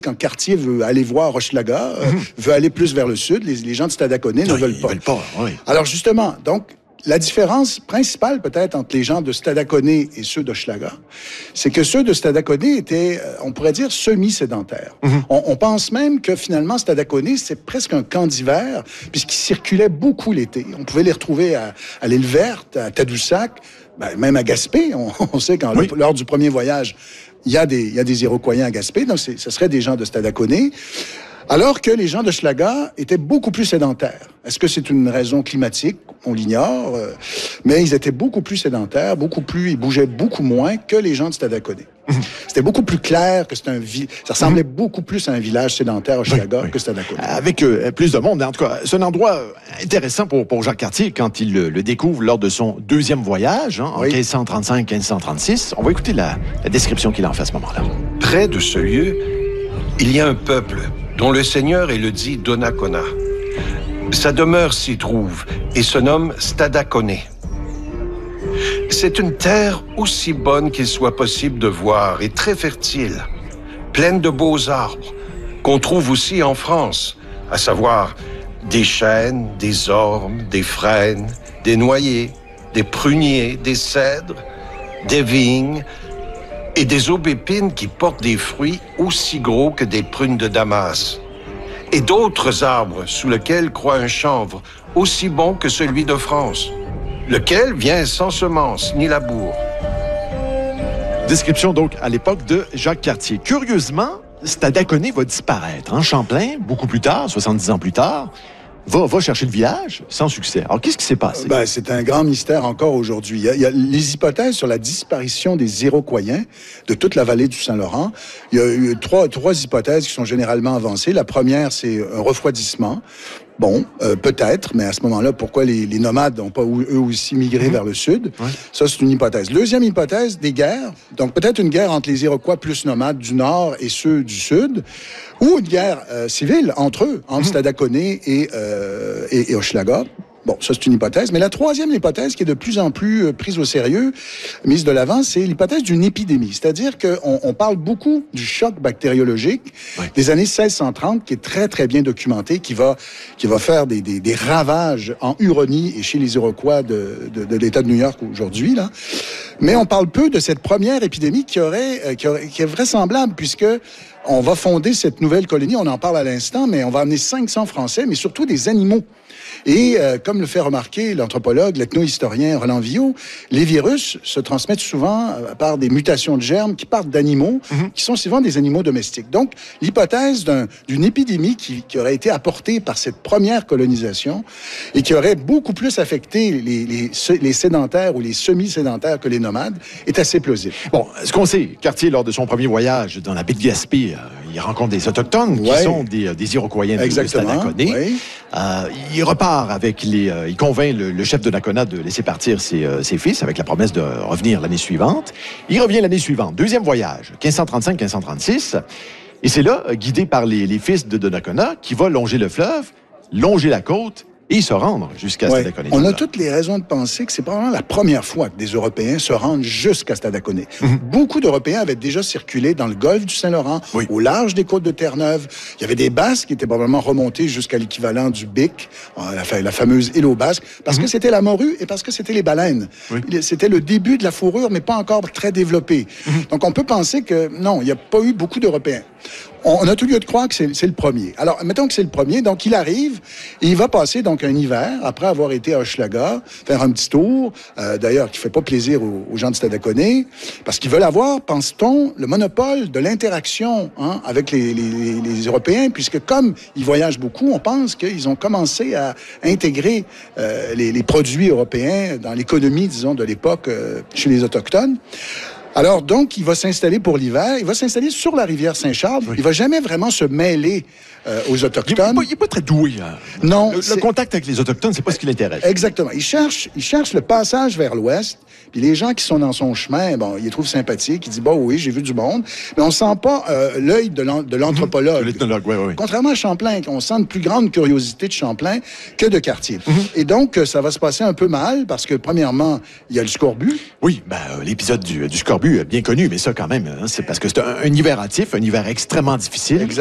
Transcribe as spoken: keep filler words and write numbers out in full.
Quand Cartier veut aller voir Hochelaga, euh, mmh. veut aller plus vers le sud, les, les gens de Stadacone ne oui, veulent pas. Veulent pas oui. Alors justement, donc, la différence principale peut-être entre les gens de Stadacone et ceux d'Hochelaga, c'est que ceux de Stadacone étaient, on pourrait dire, semi-sédentaires. Mmh. On, on pense même que finalement, Stadacone, c'est presque un camp d'hiver, puisqu'ils circulaient beaucoup l'été. On pouvait les retrouver à, à l'île Verte, à Tadoussac, ben, même à Gaspé. On, on sait qu'en oui. lors du premier voyage, il y a des, il y a des Iroquois à Gaspé, donc ce serait des gens de Stadacone. Alors que les gens d'Hochelaga étaient beaucoup plus sédentaires. Est-ce que c'est une raison climatique? On l'ignore. Euh, mais ils étaient beaucoup plus sédentaires, beaucoup plus, ils bougeaient beaucoup moins que les gens de Stadacone. Mmh. C'était beaucoup plus clair que c'était un vi- ça ressemblait mmh. beaucoup plus à un village sédentaire Hochelaga oui, oui. que Stadacone. Avec euh, plus de monde, en tout cas, c'est un endroit intéressant pour, pour Jacques Cartier quand il le, le découvre lors de son deuxième voyage, hein, en oui. quinze cent trente-cinq quinze cent trente-six. On va écouter la, la description qu'il en fait à ce moment-là. Près de ce lieu, il y a un peuple dont le seigneur est le dit Donnacona. Sa demeure s'y trouve et se nomme Stadacone. C'est une terre aussi bonne qu'il soit possible de voir et très fertile, pleine de beaux arbres qu'on trouve aussi en France, à savoir des chênes, des ormes, des frênes, des noyers, des pruniers, des cèdres, des vignes et des aubépines qui portent des fruits aussi gros que des prunes de Damas, et d'autres arbres sous lesquels croît un chanvre aussi bon que celui de France, lequel vient sans semence ni labour. Description donc à l'époque de Jacques Cartier. Curieusement, Stadacone va disparaître. Hein? Champlain, beaucoup plus tard, soixante-dix ans plus tard, Va, va chercher le village sans succès. Alors, qu'est-ce qui s'est passé? Ben, c'est un grand mystère encore aujourd'hui. Il y, a, il y a les hypothèses sur la disparition des Iroquois de toute la vallée du Saint-Laurent. Il y a eu trois, trois hypothèses qui sont généralement avancées. La première, c'est un refroidissement. Bon, euh, peut-être, mais à ce moment-là, pourquoi les, les nomades n'ont pas eux aussi migré mmh. vers le sud? Ouais. Ça, c'est une hypothèse. Deuxième hypothèse, des guerres. Donc, peut-être une guerre entre les Iroquois plus nomades du nord et ceux du sud, ou une guerre euh, civile entre eux, entre mmh. Stadacone et, euh, et, et Hochelaga. Bon, ça, c'est une hypothèse. Mais la troisième hypothèse, qui est de plus en plus euh, prise au sérieux, mise de l'avant, c'est l'hypothèse d'une épidémie. C'est-à-dire qu'on on parle beaucoup du choc bactériologique oui. des années seize cent trente, qui est très, très bien documenté, qui va, qui va faire des, des, des ravages en Huronie et chez les Iroquois de, de, de l'État de New York aujourd'hui, là. Mais on parle peu de cette première épidémie qui aurait, euh, qui aurait, qui est vraisemblable, puisque on va fonder cette nouvelle colonie, on en parle à l'instant, mais on va amener cinq cents Français, mais surtout des animaux. Et euh, comme le fait remarquer l'anthropologue, l'ethno-historien Roland Villot, les virus se transmettent souvent euh, par des mutations de germes qui partent d'animaux, mm-hmm. qui sont souvent des animaux domestiques. Donc, l'hypothèse d'un, d'une épidémie qui, qui aurait été apportée par cette première colonisation et qui aurait beaucoup plus affecté les, les, les sédentaires ou les semi-sédentaires que les nomades est assez plausible. Bon, ce qu'on sait, Cartier, lors de son premier voyage dans la baie de Gaspé, euh, il rencontre des Autochtones ouais. qui sont des, des Iroquois de Stadacone. Oui. Euh, il repart avec les... Euh, il convainc le, le chef de Nakona de laisser partir ses, euh, ses fils avec la promesse de revenir l'année suivante. Il revient l'année suivante. Deuxième voyage, quinze cent trente-cinq quinze cent trente-six. Et c'est là, guidé par les, les fils de Donnacona, qui va longer le fleuve, longer la côte et se rendre jusqu'à ouais. Stadacone. On a toutes les raisons de penser que c'est probablement la première fois que des Européens se rendent jusqu'à Stadacone. Mm-hmm. Beaucoup d'Européens avaient déjà circulé dans le golfe du Saint-Laurent, oui. au large des côtes de Terre-Neuve. Il y avait des basques qui étaient probablement remontées jusqu'à l'équivalent du Bic, la, la fameuse île aux Basques, parce mm-hmm. que c'était la morue et parce que c'était les baleines. Oui. C'était le début de la fourrure, mais pas encore très développé. Mm-hmm. Donc on peut penser que non, il n'y a pas eu beaucoup d'Européens. On a tout lieu de croire que c'est, c'est le premier. Alors, mettons que c'est le premier. Donc, il arrive et il va passer donc un hiver, après avoir été à Hochelaga, faire un petit tour, euh, d'ailleurs, qui fait pas plaisir aux, aux gens de Stadacone, parce qu'ils veulent avoir, pense-t-on, le monopole de l'interaction hein, avec les, les, les Européens, puisque comme ils voyagent beaucoup, on pense qu'ils ont commencé à intégrer euh, les, les produits européens dans l'économie, disons, de l'époque euh, chez les Autochtones. Alors, donc, il va s'installer pour l'hiver. Il va s'installer sur la rivière Saint-Charles. Oui. Il va jamais vraiment se mêler euh, aux Autochtones. Il n'est pas, pas très doué. Hein. Non. Le, le contact avec les Autochtones, c'est pas ce qui l'intéresse. Exactement. Il cherche, il cherche le passage vers l'ouest. Puis les gens qui sont dans son chemin, bon, il les trouve sympathiques. Il dit, bon, oui, j'ai vu du monde. Mais on ne sent pas euh, l'œil de, l'an, de l'anthropologue. Mmh. L'ethnologue, oui, oui. Contrairement à Champlain, on sent une plus grande curiosité de Champlain que de Cartier. Mmh. Et donc, ça va se passer un peu mal parce que, premièrement, il y a le scorbut. Oui, ben, l'épisode du, du scorbut. barbu bien connu, mais ça quand même, hein, c'est parce que c'est un, un hiver hâtif, un hiver extrêmement difficile.